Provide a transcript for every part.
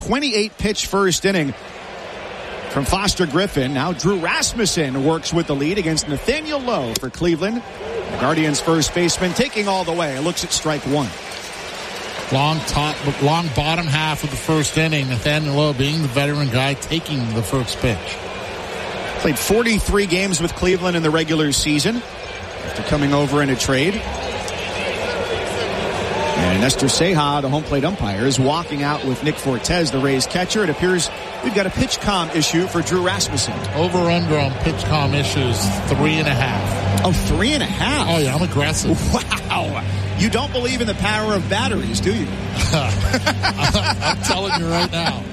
28-pitch first inning from Foster Griffin. Now Drew Rasmussen works with the lead against Nathaniel Lowe for Cleveland. The Guardians first baseman taking all the way. Looks at strike one. Long bottom half of the first inning. Nathaniel Lowe being the veteran guy taking the first pitch. Played 43 games with Cleveland in the regular season after coming over in a trade. And Nestor Ceja, the home plate umpire, is walking out with Nick Fortes, the Rays catcher. It appears we've got a pitch comm issue for Drew Rasmussen. Over-under on pitch comm issues, 3.5. Oh, 3.5? Oh, yeah, I'm aggressive. Wow. You don't believe in the power of batteries, do you? I'm telling you right now.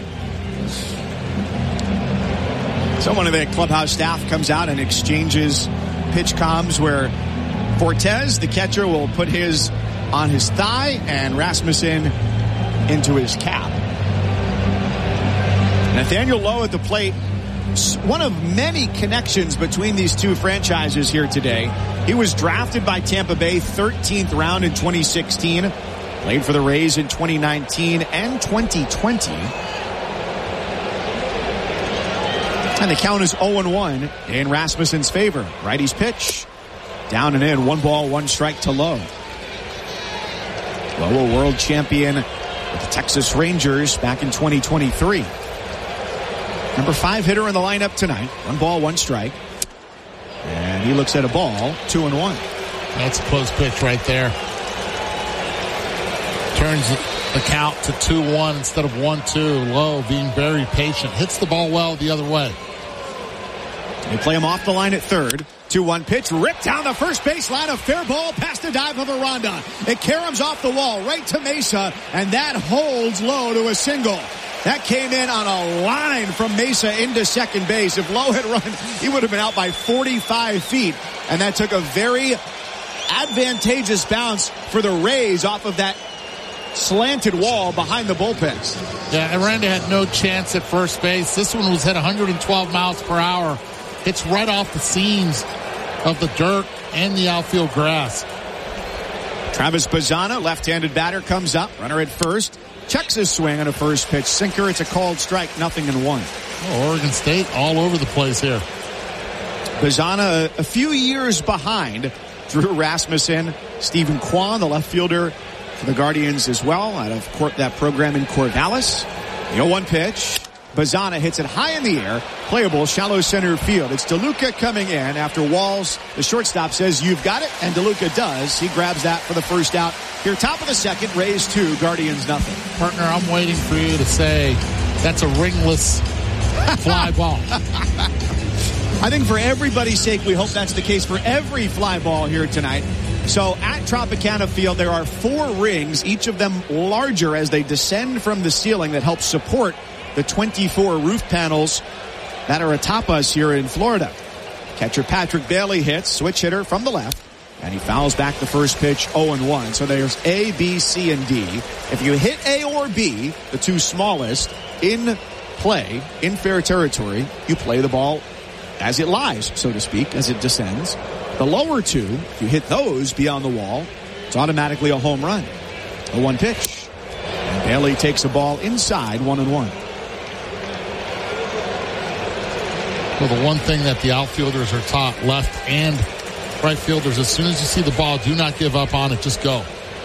Someone of the clubhouse staff comes out and exchanges pitch comms where Fortes, the catcher, will put his on his thigh and Rasmussen into his cap. Nathaniel Lowe at the plate. One of many connections between these two franchises here today. He was drafted by Tampa Bay 13th round in 2016. Played for the Rays in 2019 and 2020. And the count is 0-1 in Rasmussen's favor. Righty's pitch. Down and in. 1 ball, 1 strike to Lowe. Lowe, a world champion with the Texas Rangers back in 2023. Number 5 hitter in the lineup tonight. 1 ball, 1 strike. And he looks at a ball, 2-1. That's a close pitch right there. Turns the count to 2-1 instead of 1-2. Lowe being very patient. Hits the ball well the other way. They play him off the line at third. 2-1 pitch, ripped down the first baseline. A fair ball past the dive of Aranda. It caroms off the wall right to Mesa, and that holds Lowe to a single. That came in on a line from Mesa into second base. If Lowe had run, he would have been out by 45 feet. And that took a very advantageous bounce for the Rays off of that slanted wall behind the bullpens. Yeah, Aranda had no chance at first base. This one was hit 112 miles per hour. Hits right off the seams of the dirt and the outfield grass. Travis Bazzana, left-handed batter, comes up. Runner at first. Checks his swing on a first pitch sinker. It's a called strike, 0-1. Oh, Oregon State all over the place here. Bazzana a few years behind Drew Rasmussen. Stephen Kwan, the left fielder for the Guardians as well, out of that program in Corvallis. The 0-1 pitch. Bazzana hits it high in the air. Playable, shallow center field. It's DeLuca coming in after Walls, the shortstop, says, "You've got it," and DeLuca does. He grabs that for the first out. Here, top of the second, Rays 2, Guardians nothing. Partner, I'm waiting for you to say that's a ringless fly ball. I think for everybody's sake, we hope that's the case for every fly ball here tonight. So at Tropicana Field, there are 4 rings, each of them larger as they descend from the ceiling that help support the 24 roof panels that are atop us here in Florida. Catcher Patrick Bailey hits, switch hitter from the left, and he fouls back the first pitch, 0-1. So there's A, B, C, and D. If you hit A or B, the 2 smallest, in play, in fair territory, you play the ball as it lies, so to speak, as it descends. The lower 2, if you hit those beyond the wall, it's automatically a home run. A 1 pitch. And Bailey takes a ball inside, 1-1. Well, the one thing that the outfielders are taught, left and right fielders, as soon as you see the ball, do not give up on it. Just go.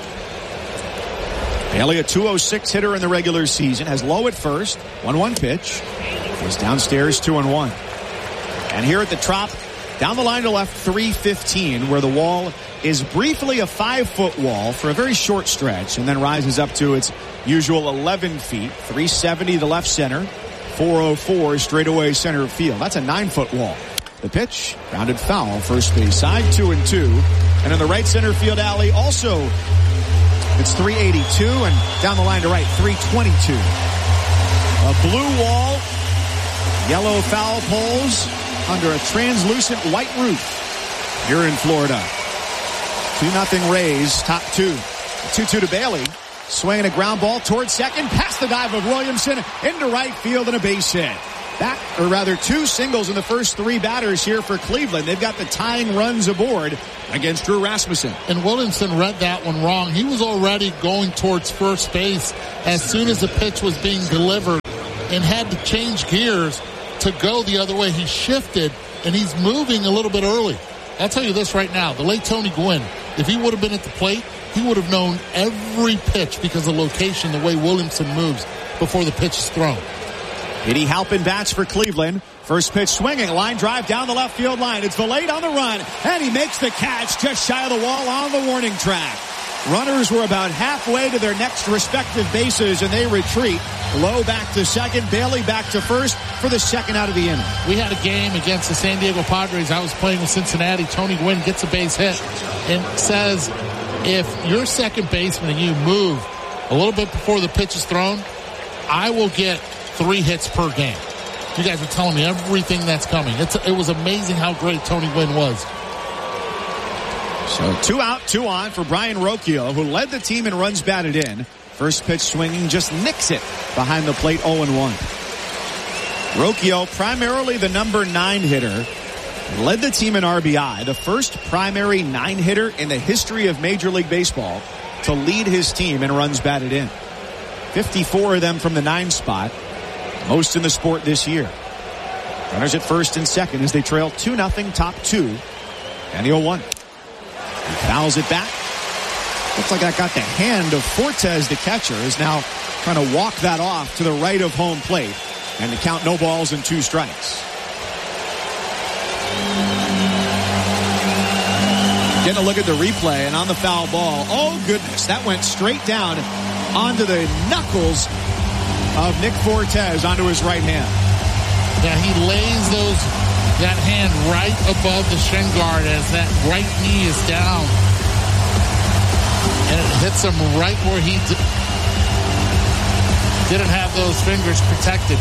Bailey, a .206 hitter in the regular season, has Lowe at first. 1-1 pitch. He's downstairs, 2-1. And here at the Trop, down the line to left, 315, where the wall is briefly a 5-foot wall for a very short stretch, and then rises up to its usual 11 feet, 370 to left center. 404 straightaway center field. That's a 9-foot wall. The pitch, grounded foul, first base side, 2-2. And in the right center field alley, also, it's 382, and down the line to right, 322. A blue wall, yellow foul poles under a translucent white roof here in Florida. 2-0 Rays, top 2. 2-2 to Bailey. Swinging a ground ball towards second, past the dive of Williamson, into right field and a base hit. two singles in the first three batters here for Cleveland. They've got the tying runs aboard against Drew Rasmussen. And Williamson read that one wrong. He was already going towards first base as soon as the pitch was being delivered and had to change gears to go the other way. He shifted, and he's moving a little bit early. I'll tell you this right now. The late Tony Gwynn, if he would have been at the plate, he would have known every pitch because of location, the way Williamson moves before the pitch is thrown. Eddie Halpin bats for Cleveland. First pitch swinging, line drive down the left field line. It's Valade on the run, and he makes the catch just shy of the wall on the warning track. Runners were about halfway to their next respective bases, and they retreat. Lowe back to second, Bailey back to first for the second out of the inning. We had a game against the San Diego Padres. I was playing with Cincinnati. Tony Gwynn gets a base hit and says, if you're second baseman and you move a little bit before the pitch is thrown, I will get 3 hits per game. You guys are telling me everything that's coming. It was amazing how great Tony Gwynn was. So 2 out, 2 on for Brian Rocchio, who led the team in runs batted in. First pitch swinging, just nicks it behind the plate, 0-1. Rocchio, primarily the number 9 hitter, led the team in RBI, the first primary 9-hitter in the history of Major League Baseball to lead his team in runs batted in. 54 of them from the 9 spot, most in the sport this year. Runners at first and second as they trail 2-0, top 2, and the 0-1. He fouls it back. Looks like that got the hand of Fortes, the catcher, is now trying to walk that off to the right of home plate and to count no balls and 2 strikes. Getting a look at the replay, and on the foul ball, oh goodness, that went straight down onto the knuckles of Nick Fortes onto his right hand. Yeah, he lays that hand right above the shin guard as that right knee is down. And it hits him right where he didn't have those fingers protected.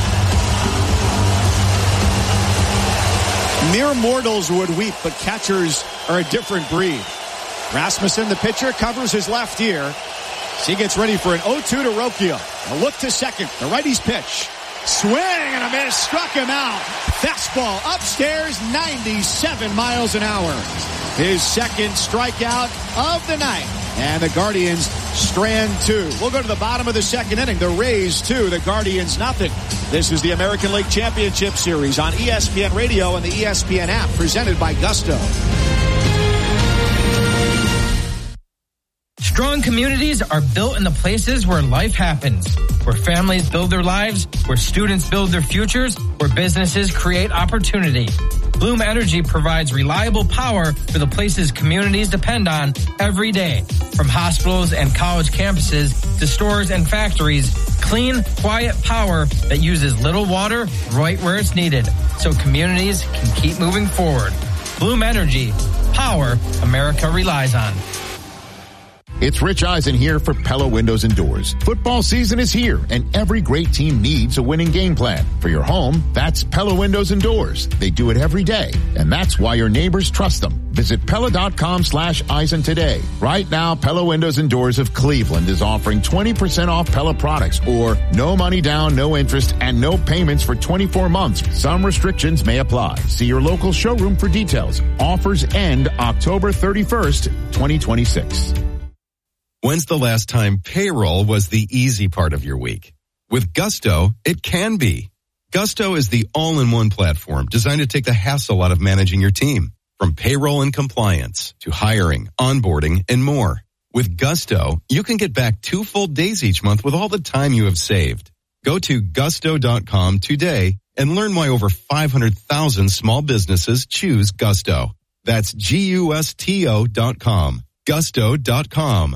Mere mortals would weep, but catchers are a different breed. Rasmussen, the pitcher, covers his left ear. He gets ready for an 0-2 to Rocchio. A look to second. The righty's pitch. Swing and a miss. Struck him out. Fastball upstairs, 97 miles an hour. His second strikeout of the night. And the Guardians strand 2. We'll go to the bottom of the second inning. The Rays 2, the Guardians nothing. This is the American League Championship Series on ESPN Radio and the ESPN app, presented by Gusto. Strong communities are built in the places where life happens, where families build their lives, where students build their futures, where businesses create opportunity. Bloom Energy provides reliable power for the places communities depend on every day. From hospitals and college campuses to stores and factories, clean, quiet power that uses little water right where it's needed, so communities can keep moving forward. Bloom Energy, power America relies on. It's Rich Eisen here for Pella Windows and Doors. Football season is here, and every great team needs a winning game plan. For your home, that's Pella Windows and Doors. They do it every day, and that's why your neighbors trust them. Visit Pella.com/Eisen today. Right now, Pella Windows and Doors of Cleveland is offering 20% off Pella products, or no money down, no interest, and no payments for 24 months. Some restrictions may apply. See your local showroom for details. Offers end October 31st, 2026. When's the last time payroll was the easy part of your week? With Gusto, it can be. Gusto is the all-in-one platform designed to take the hassle out of managing your team. From payroll and compliance to hiring, onboarding, and more. With Gusto, you can get back 2 full days each month with all the time you have saved. Go to gusto.com today and learn why over 500,000 small businesses choose Gusto. That's GUSTO.com. Gusto.com.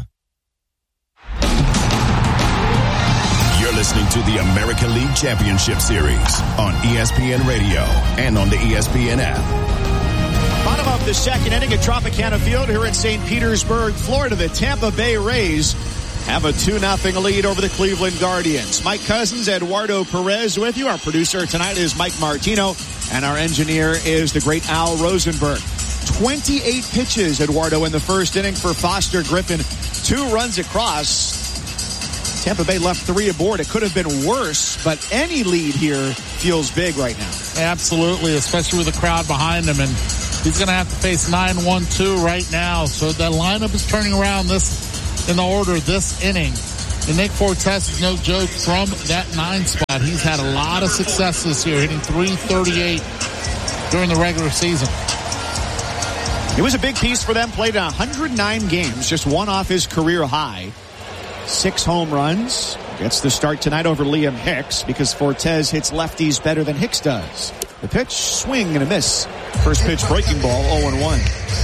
You're listening to the American League Championship Series on ESPN Radio and on the ESPN app. Bottom of the second inning at Tropicana Field here in St. Petersburg, Florida. The Tampa Bay Rays have a 2-0 lead over the Cleveland Guardians. Mike Cousins, Eduardo Perez with you. Our producer tonight is Mike Martino, and our engineer is the great Al Rosenberg. 28 pitches, Eduardo, in the first inning for Foster Griffin. 2 runs across. Tampa Bay left 3 aboard. It could have been worse, but any lead here feels big right now. Absolutely, especially with the crowd behind him. And he's going to have to face 9-1-2 right now. So that lineup is turning around in the order this inning. And Nick Fortes is no joke from that 9 spot. He's had a lot of success this year, hitting .338 during the regular season. It was a big piece for them. Played 109 games, just one off his career high. 6 home runs. Gets the start tonight over Liam Hicks because Fortes hits lefties better than Hicks does. The pitch, swing and a miss. First pitch breaking ball, 0-1.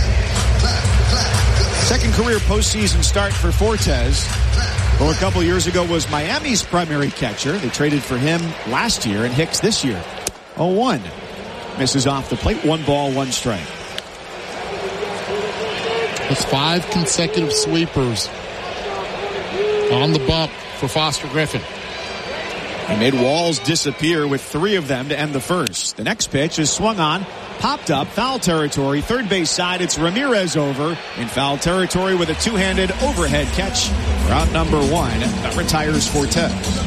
Second career postseason start for Fortes. Well, a couple years ago was Miami's primary catcher. They traded for him last year and Hicks this year. 0-1. Misses off the plate. 1 ball, 1 strike. It's 5 consecutive sweepers on the bump for Foster Griffin. He made walls disappear with 3 of them to end the first. The next pitch is swung on, popped up, foul territory, third base side. It's Ramirez over in foul territory with a 2-handed overhead catch. Route number 1. That retires Fortes.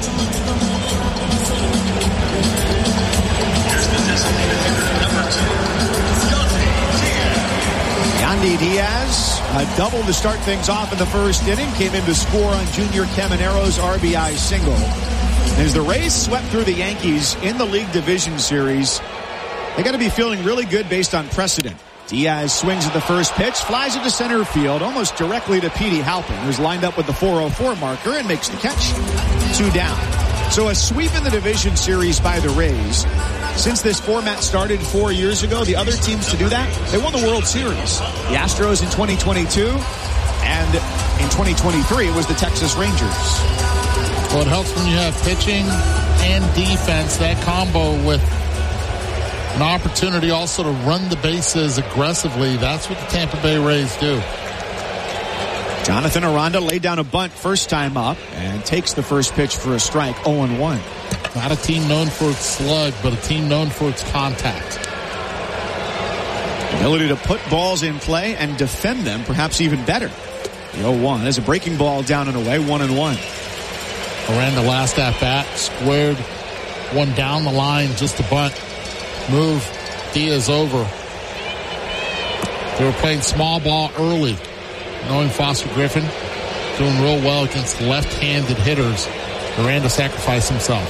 Yandy Diaz, a double to start things off in the first inning, came in to score on Junior Caminero's RBI single. As the Rays swept through the Yankees in the League Division Series, they got to be feeling really good based on precedent. Diaz swings at the first pitch, flies into center field, almost directly to Petey Halpin, who's lined up with the 404 marker and makes the catch. 2 down. So a sweep in the Division Series by the Rays. Since this format started 4 years ago, the other teams to do that, they won the World Series. The Astros in 2022, and in 2023 it was the Texas Rangers. Well, it helps when you have pitching and defense, that combo with an opportunity also to run the bases aggressively. That's what the Tampa Bay Rays do. Jonathan Aranda laid down a bunt first time up and takes the first pitch for a strike, 0-1. Not a team known for its slug, but a team known for its contact. Ability to put balls in play and defend them, perhaps even better. The 0-1. There's a breaking ball down and away, 1-1. Aranda last at bat, squared one down the line, just a bunt. Move Diaz over. They were playing small ball early, knowing Foster Griffin doing real well against left-handed hitters. Aranda sacrificed himself.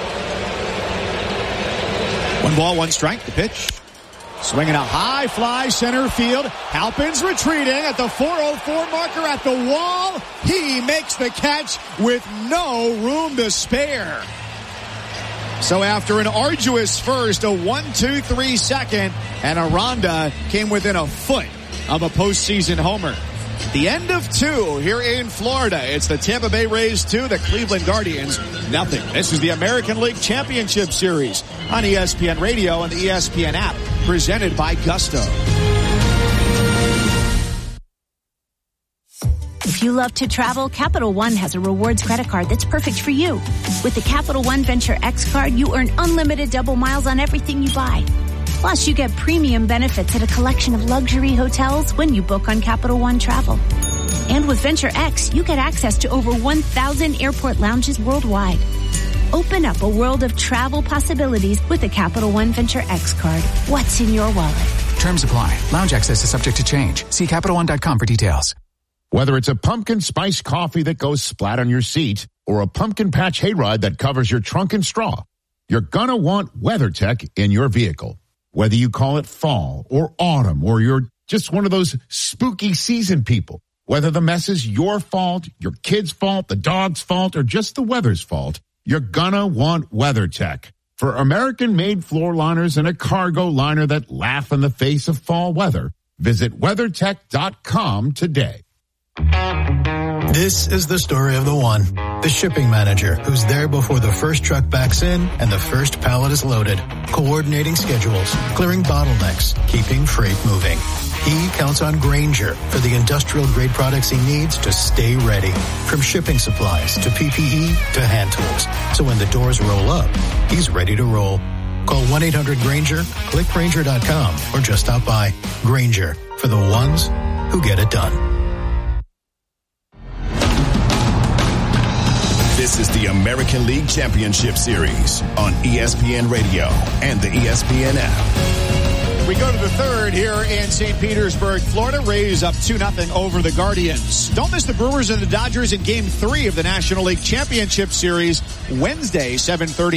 1 ball, 1 strike. The pitch. Swinging a high fly center field. Halpin's retreating at the 404 marker at the wall. He makes the catch with no room to spare. So after an arduous first, a 1-2-3 second, and Aranda came within a foot of a postseason homer. The end of 2 here in Florida. It's the Tampa Bay Rays 2, the Cleveland Guardians nothing. This is the American League Championship Series on ESPN Radio and the ESPN app, presented by Gusto. If you love to travel, Capital One has a rewards credit card that's perfect for you. With the Capital One Venture X card, you earn unlimited double miles on everything you buy. Plus, you get premium benefits at a collection of luxury hotels when you book on Capital One Travel. And with Venture X, you get access to over 1,000 airport lounges worldwide. Open up a world of travel possibilities with the Capital One Venture X card. What's in your wallet? Terms apply. Lounge access is subject to change. See CapitalOne.com for details. Whether it's a pumpkin spice coffee that goes splat on your seat or a pumpkin patch hayride that covers your trunk and straw, you're gonna want WeatherTech in your vehicle. Whether you call it fall or autumn or you're just one of those spooky season people, whether the mess is your fault, your kid's fault, the dog's fault, or just the weather's fault, you're gonna want WeatherTech. For American-made floor liners and a cargo liner that laugh in the face of fall weather, visit WeatherTech.com today. This is the story of the one, the shipping manager who's there before the first truck backs in and the first pallet is loaded, coordinating schedules, clearing bottlenecks, keeping freight moving. He counts on Grainger for the industrial grade products he needs to stay ready, from shipping supplies to PPE to hand tools. So when the doors roll up, he's ready to roll. Call 1-800-GRAINGER, click Grainger.com, or just stop by. Grainger, for the ones who get it done. This is the American League Championship Series on ESPN Radio and the ESPN app. We go to the third here in St. Petersburg, Florida. Rays up 2-0 over the Guardians. Don't miss the Brewers and the Dodgers in Game 3 of the National League Championship Series Wednesday, 7:30.